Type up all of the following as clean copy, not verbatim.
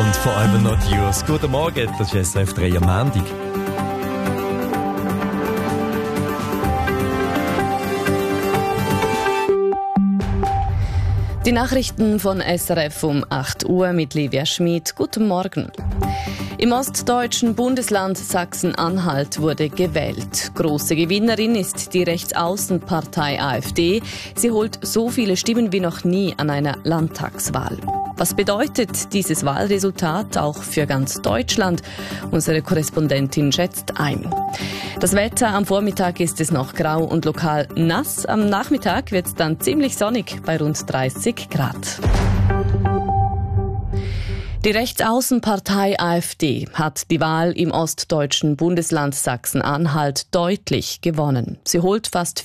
und vor allem noch die News. Guten Morgen, das ist SRF 3 am Montag. Die Nachrichten von SRF um 8 Uhr mit Livia Schmid. Guten Morgen. Im ostdeutschen Bundesland Sachsen-Anhalt wurde gewählt. Große Gewinnerin ist die Rechtsaußenpartei AfD. Sie holt so viele Stimmen wie noch nie an einer Landtagswahl. Was bedeutet dieses Wahlresultat auch für ganz Deutschland? Unsere Korrespondentin schätzt ein. Das Wetter am Vormittag ist es noch grau und lokal nass. Am Nachmittag wird es dann ziemlich sonnig bei rund 30 Grad. Die Rechtsaußenpartei AfD hat die Wahl im ostdeutschen Bundesland Sachsen-Anhalt deutlich gewonnen. Sie holt fast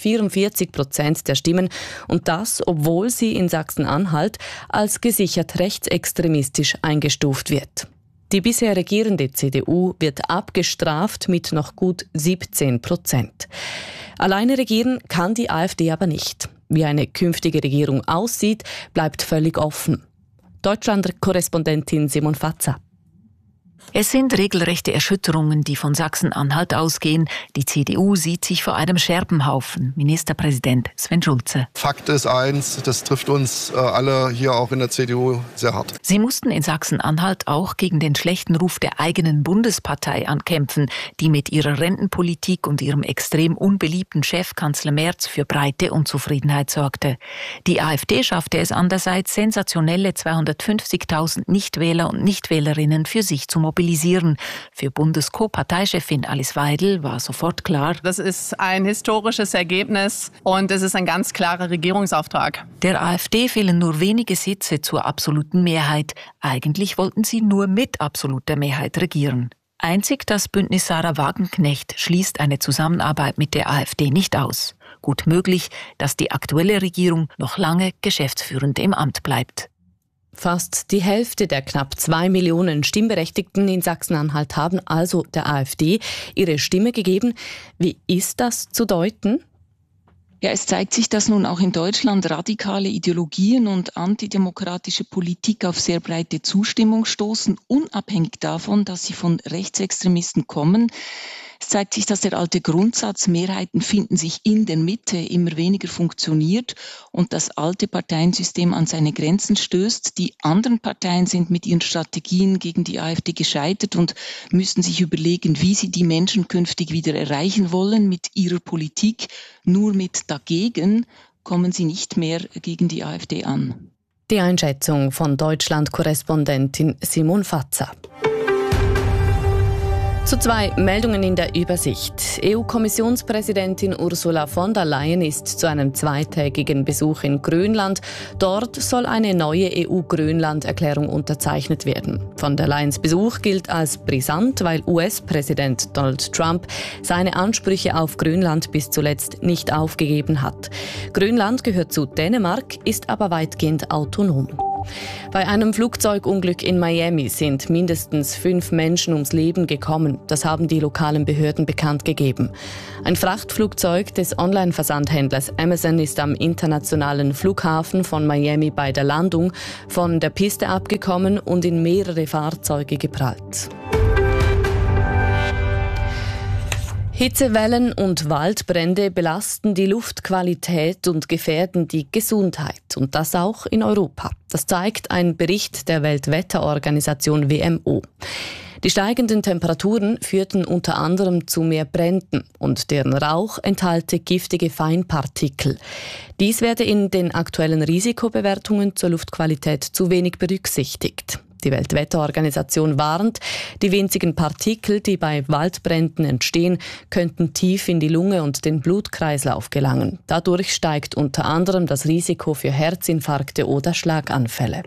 44% der Stimmen und das, obwohl sie in Sachsen-Anhalt als gesichert rechtsextremistisch eingestuft wird. Die bisher regierende CDU wird abgestraft mit noch gut 17%. Alleine regieren kann die AfD aber nicht. Wie eine künftige Regierung aussieht, bleibt völlig offen. Deutschland-Korrespondentin Simon Fatza. Es sind regelrechte Erschütterungen, die von Sachsen-Anhalt ausgehen. Die CDU sieht sich vor einem Scherbenhaufen. Ministerpräsident Sven Schulze. Fakt ist eins, das trifft uns alle hier auch in der CDU sehr hart. Sie mussten in Sachsen-Anhalt auch gegen den schlechten Ruf der eigenen Bundespartei ankämpfen, die mit ihrer Rentenpolitik und ihrem extrem unbeliebten Chef Kanzler Merz für breite Unzufriedenheit sorgte. Die AfD schaffte es andererseits, sensationelle 250.000 Nichtwähler und Nichtwählerinnen für sich zu mobilisieren. Für Bundes-Co-Parteichefin Alice Weidel war sofort klar: Das ist ein historisches Ergebnis und es ist ein ganz klarer Regierungsauftrag. Der AfD fehlen nur wenige Sitze zur absoluten Mehrheit. Eigentlich wollten sie nur mit absoluter Mehrheit regieren. Einzig das Bündnis Sarah Wagenknecht schließt eine Zusammenarbeit mit der AfD nicht aus. Gut möglich, dass die aktuelle Regierung noch lange geschäftsführend im Amt bleibt. Fast die Hälfte der knapp 2 Millionen Stimmberechtigten in Sachsen-Anhalt haben also der AfD ihre Stimme gegeben. Wie ist das zu deuten? Ja, es zeigt sich, dass nun auch in Deutschland radikale Ideologien und antidemokratische Politik auf sehr breite Zustimmung stoßen, unabhängig davon, dass sie von Rechtsextremisten kommen. Es zeigt sich, dass der alte Grundsatz, Mehrheiten finden sich in der Mitte, immer weniger funktioniert und das alte Parteiensystem an seine Grenzen stößt. Die anderen Parteien sind mit ihren Strategien gegen die AfD gescheitert und müssen sich überlegen, wie sie die Menschen künftig wieder erreichen wollen mit ihrer Politik. Nur mit dagegen kommen sie nicht mehr gegen die AfD an. Die Einschätzung von Deutschland-Korrespondentin Simon Fatza. Zu 2 Meldungen in der Übersicht. EU-Kommissionspräsidentin Ursula von der Leyen ist zu einem 2-tägigen Besuch in Grönland. Dort soll eine neue EU-Grönland-Erklärung unterzeichnet werden. Von der Leyens Besuch gilt als brisant, weil US-Präsident Donald Trump seine Ansprüche auf Grönland bis zuletzt nicht aufgegeben hat. Grönland gehört zu Dänemark, ist aber weitgehend autonom. Bei einem Flugzeugunglück in Miami sind mindestens 5 Menschen ums Leben gekommen. Das haben die lokalen Behörden bekannt gegeben. Ein Frachtflugzeug des Online-Versandhändlers Amazon ist am internationalen Flughafen von Miami bei der Landung von der Piste abgekommen und in mehrere Fahrzeuge geprallt. Hitzewellen und Waldbrände belasten die Luftqualität und gefährden die Gesundheit. Und das auch in Europa. Das zeigt ein Bericht der Weltwetterorganisation WMO. Die steigenden Temperaturen führten unter anderem zu mehr Bränden und deren Rauch enthalte giftige Feinpartikel. Dies werde in den aktuellen Risikobewertungen zur Luftqualität zu wenig berücksichtigt. Die Weltwetterorganisation warnt, die winzigen Partikel, die bei Waldbränden entstehen, könnten tief in die Lunge und den Blutkreislauf gelangen. Dadurch steigt unter anderem das Risiko für Herzinfarkte oder Schlaganfälle.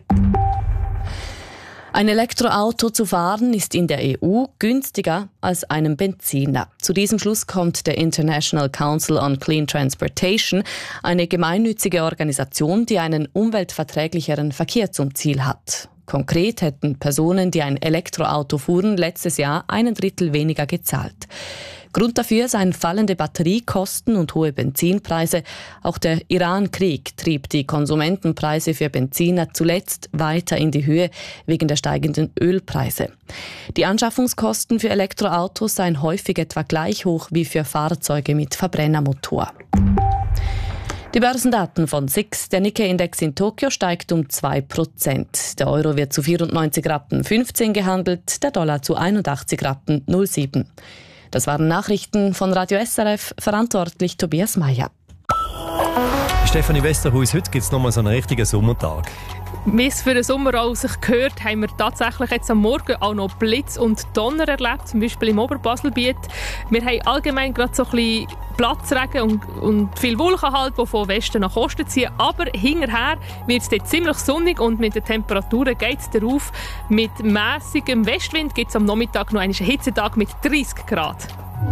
Ein Elektroauto zu fahren ist in der EU günstiger als einem Benziner. Zu diesem Schluss kommt der International Council on Clean Transportation, eine gemeinnützige Organisation, die einen umweltverträglicheren Verkehr zum Ziel hat. Konkret hätten Personen, die ein Elektroauto fuhren, letztes Jahr 1/3 weniger gezahlt. Grund dafür seien fallende Batteriekosten und hohe Benzinpreise. Auch der Iran-Krieg trieb die Konsumentenpreise für Benziner zuletzt weiter in die Höhe wegen der steigenden Ölpreise. Die Anschaffungskosten für Elektroautos seien häufig etwa gleich hoch wie für Fahrzeuge mit Verbrennermotor. Die Börsendaten von SIX. Der Nikkei-Index in Tokio steigt um 2%. Der Euro wird zu 94,15 Rappen gehandelt, der Dollar zu 81,07 Rappen. Das waren Nachrichten von Radio SRF, verantwortlich Tobias Meyer. Stefanie Westerhuis, heute gibt es nochmal so einen richtigen Sommertag. Wie es für den Sommer auch sich gehört, haben wir tatsächlich jetzt am Morgen auch noch Blitz und Donner erlebt, zum Beispiel im Oberbaselbiet. Wir haben allgemein gerade so ein bisschen Platzregen und viel Wolkenhalt, die von Westen nach Osten ziehen. Aber hinterher wird es dort ziemlich sonnig und mit den Temperaturen geht es darauf. Mit mässigem Westwind gibt es am Nachmittag noch einen Hitzetag mit 30 Grad.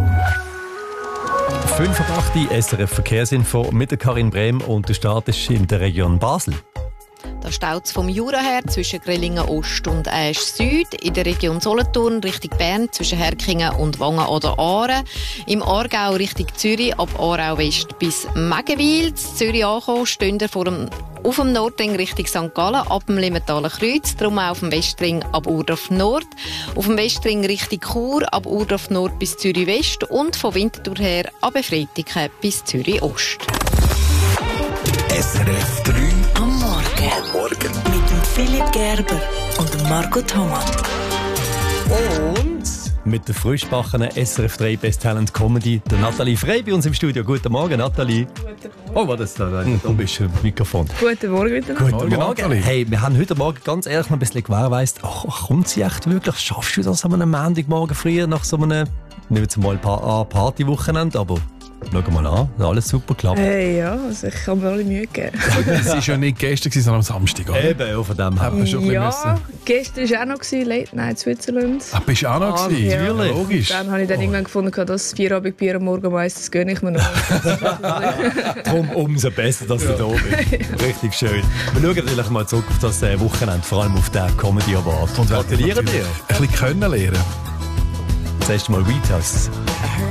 5:08 SRF Verkehrsinfo mit der Karin Brehm und der Start ist in der Region Basel. Da staut es vom Jura her zwischen Grellingen Ost und Aesch Süd, in der Region Solothurn Richtung Bern zwischen Herkingen und Wangen oder Aaren, im Aargau Richtung Zürich ab Aarau West bis Meggenwil. In Zürich angekommen stehen auf dem Nordring Richtung St. Gallen ab dem Limmertaler Kreuz, darum auch auf dem Westring ab Urdorf Nord, auf dem Westring Richtung Chur ab Urdorf Nord bis Zürich West und von Winterthur her ab Efretiken bis Zürich Ost. SRF 3 am Morgen. Mit dem Philipp Gerber und dem Marco Thomas. Und mit der frischbackenen SRF 3 Best Talent Comedy, der Nathalie Frey bei uns im Studio. Guten Morgen, Nathalie. Guten Morgen. Oh, was ist da? Da bist du im Mikrofon. Guten Morgen miteinander. Guten Morgen. Hey, wir haben heute Morgen ganz ehrlich noch ein bisschen gewährleistet. Kommt sie echt wirklich? Schaffst du das an einem Montagmorgen früher nach so einem, nicht jetzt mal Partywochenende, aber schau mal an, alles super geklappt. Hey, ja, also ich habe mir alle Mühe gegeben. Es war ja nicht gestern, sondern am Samstag, oder? Eben, von dem her. Ja, gestern war auch noch Late Night Switzerland. Ach, bist du auch noch gewesen? Ja, natürlich. Logisch. Dann habe ich dann irgendwann gefunden, dass 4 Abendbier am Morgen meistens gönne ich mir noch. Darum umso besser, dass du da bist. Richtig schön. Wir schauen natürlich mal zurück auf das Wochenende, vor allem auf den Comedy Award. Und gratulieren dir. Ein bisschen können lernen. Das erste Mal Retails.